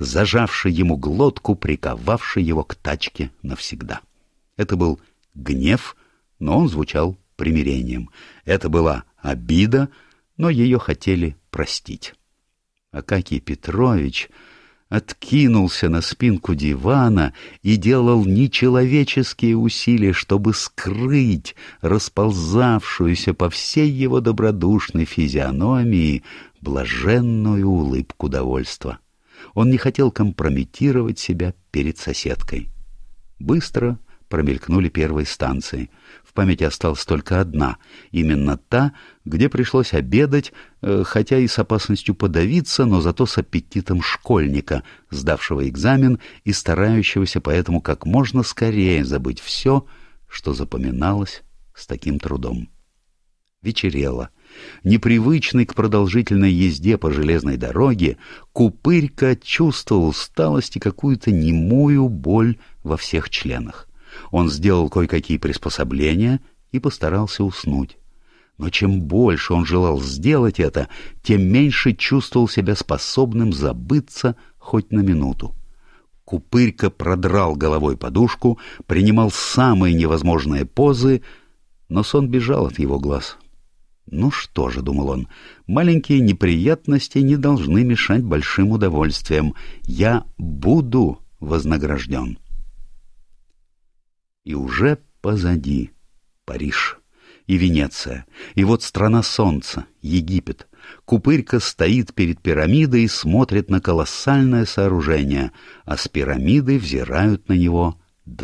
зажавший ему глотку, приковавший его к тачке навсегда. Это был гнев, но он звучал примирением. Это была обида, но ее хотели простить. Акакий Петрович откинулся на спинку дивана и делал нечеловеческие усилия, чтобы скрыть расползавшуюся по всей его добродушной физиономии блаженную улыбку довольства. Он не хотел компрометировать себя перед соседкой. Быстро промелькнули первые станции. В памяти осталась только одна, именно та, где пришлось обедать, хотя и с опасностью подавиться, но зато с аппетитом школьника, сдавшего экзамен и старающегося поэтому как можно скорее забыть все, что запоминалось с таким трудом. Вечерело. Непривычный к продолжительной езде по железной дороге, Купырька чувствовал усталость и какую-то немую боль во всех членах. Он сделал кое-какие приспособления и постарался уснуть. Но чем больше он желал сделать это, тем меньше чувствовал себя способным забыться хоть на минуту. Купырька продрал головой подушку, принимал самые невозможные позы, но сон бежал от его глаз. «Ну что же», — думал он, — «маленькие неприятности не должны мешать большим удовольствиям. Я буду вознагражден». И уже позади Париж и Венеция, и вот страна солнца, Египет. Купырька стоит перед пирамидой и смотрит на колоссальное сооружение, а с пирамиды взирают на него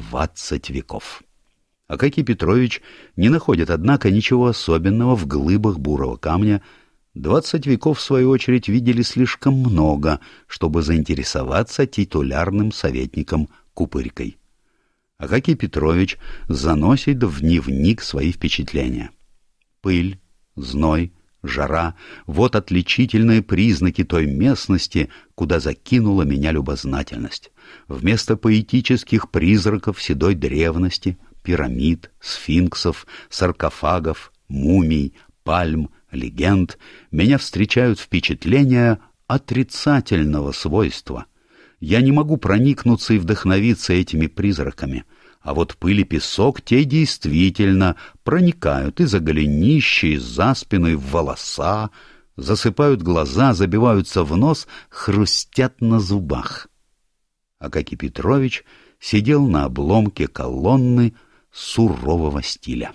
20 веков. Акакий Петрович не находит, однако, ничего особенного в глыбах бурого камня. 20 веков, в свою очередь, видели слишком много, чтобы заинтересоваться титулярным советником Купырькой. Акакий Петрович заносит в дневник свои впечатления. Пыль, зной, жара — вот отличительные признаки той местности, куда закинула меня любознательность. Вместо поэтических призраков седой древности, пирамид, сфинксов, саркофагов, мумий, пальм, легенд, меня встречают впечатления отрицательного свойства. Я не могу проникнуться и вдохновиться этими призраками, а вот пыль и песок те действительно проникают и за голенища, и за спину, и в волоса, засыпают глаза, забиваются в нос, хрустят на зубах. Акакий Петрович сидел на обломке колонны сурового стиля.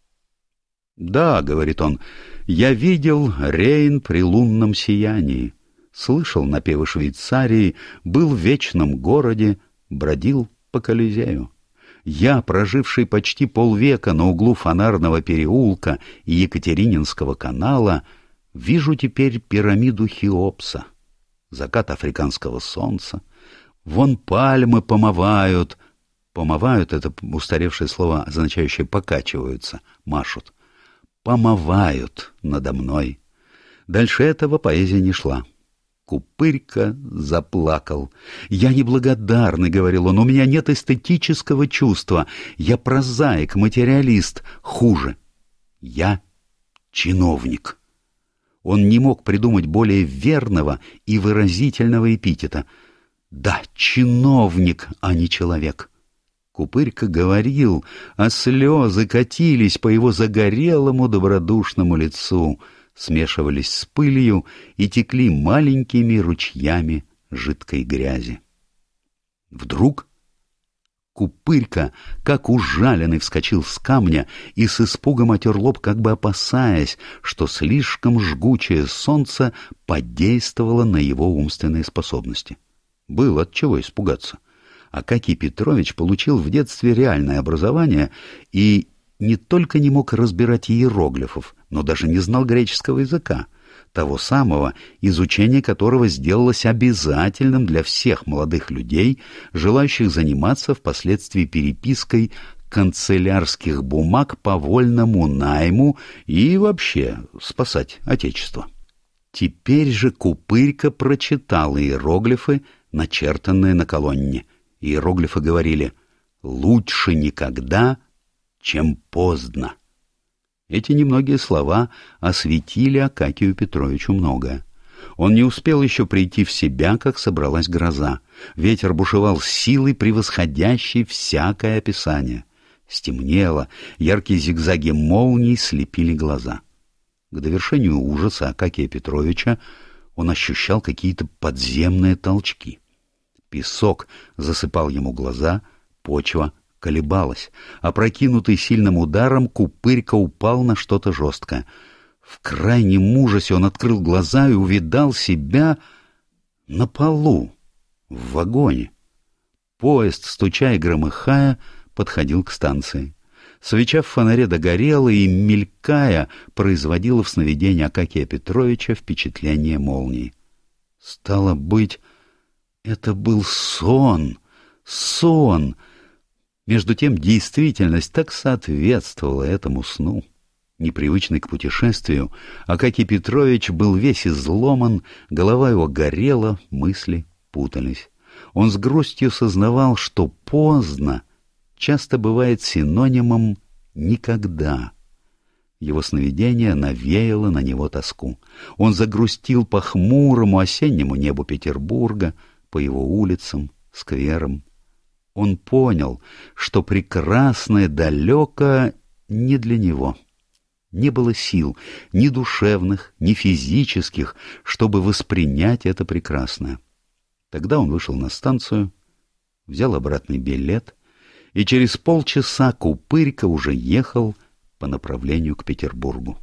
«Да, — говорит он, — я видел Рейн при лунном сиянии, слышал напевы Швейцарии, был в вечном городе, бродил по Колизею. Я, проживший почти полвека на углу Фонарного переулка и Екатерининского канала, вижу теперь пирамиду Хеопса, закат африканского солнца. Вон пальмы помывают. Помывают — это устаревшее слово, означающее покачиваются, машут. Помывают надо мной. Дальше этого поэзия не шла. Купырька заплакал. «Я неблагодарный, — говорил он, — у меня нет эстетического чувства. Я прозаик, материалист. Хуже. Я чиновник». Он не мог придумать более верного и выразительного эпитета. Да, чиновник, а не человек. Купырька говорил, а слезы катились по его загорелому добродушному лицу, смешивались с пылью и текли маленькими ручьями жидкой грязи. Вдруг Купырька, как ужаленный, вскочил с камня и с испугом отер лоб, как бы опасаясь, что слишком жгучее солнце подействовало на его умственные способности. Было от чего испугаться. Акакий Петрович получил в детстве реальное образование и не только не мог разбирать иероглифов, но даже не знал греческого языка, того самого, изучение которого сделалось обязательным для всех молодых людей, желающих заниматься впоследствии перепиской канцелярских бумаг по вольному найму и вообще спасать Отечество. Теперь же Купырька прочитал иероглифы, начертанные на колонне. Иероглифы говорили «лучше никогда, чем поздно». Эти немногие слова осветили Акакию Петровичу многое. Он не успел еще прийти в себя, как собралась гроза. Ветер бушевал с силой, превосходящей всякое описание. Стемнело, яркие зигзаги молний слепили глаза. К довершению ужаса Акакия Петровича он ощущал какие-то подземные толчки. Песок засыпал ему глаза, почва колебалась. Опрокинутый сильным ударом, Купырька упал на что-то жесткое. В крайнем ужасе он открыл глаза и увидал себя на полу, в вагоне. Поезд, стуча и громыхая, подходил к станции. Свеча в фонаре догорела и, мелькая, производила в сновидении Акакия Петровича впечатление молнии. Стало быть, это был сон, сон. Между тем действительность так соответствовала этому сну. Непривычный к путешествию, Акакий Петрович был весь изломан, голова его горела, мысли путались. Он с грустью сознавал, что поздно часто бывает синонимом «никогда». Его сновидение навеяло на него тоску. Он загрустил по хмурому осеннему небу Петербурга, по его улицам, скверам. Он понял, что прекрасное далеко не для него. Не было сил, ни душевных, ни физических, чтобы воспринять это прекрасное. Тогда он вышел на станцию, взял обратный билет, и через полчаса Купырька уже ехал по направлению к Петербургу.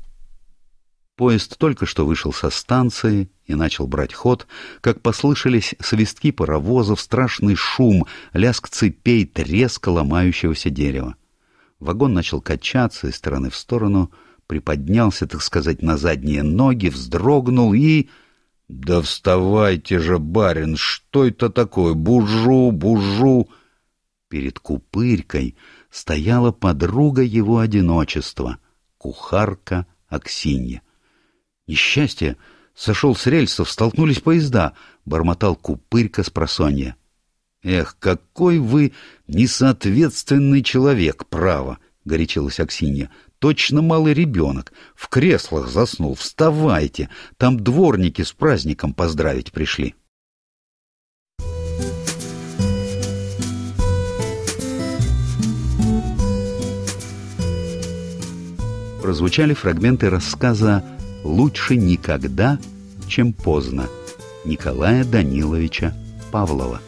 Поезд только что вышел со станции и начал брать ход, как послышались свистки паровозов, страшный шум, лязг цепей, треск ломающегося дерева. Вагон начал качаться из стороны в сторону, приподнялся, так сказать, на задние ноги, вздрогнул и... «Да вставайте же, барин, что это такое? Бужу, бужу!» Перед Купырькой стояла подруга его одиночества, кухарка Аксинья. «Несчастье! Сошел с рельсов, столкнулись поезда!» — бормотал Купырька спросонья. «Эх, какой вы несоответственный человек, право!» — горячилась Аксинья. «Точно малый ребенок. В креслах заснул. Вставайте! Там дворники с праздником поздравить пришли». Прозвучали фрагменты рассказа «Лучше никогда, чем поздно» Николая Даниловича Павлова.